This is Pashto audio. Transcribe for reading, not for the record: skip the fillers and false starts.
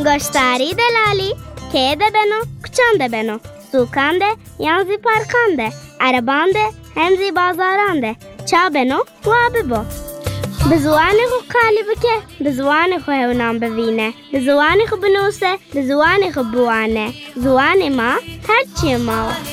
گشتاری دلالی که ده بنو کچان ده بنو سوکان ده یان زی پارکان ده عربان ده هم زی بازاران ده چا بنو وا ببو به زوان خو کالی بکه به زوان خو هونام ببینه به زوان خو بنوسه به زوان خو بوانه زوان ما هرچی ما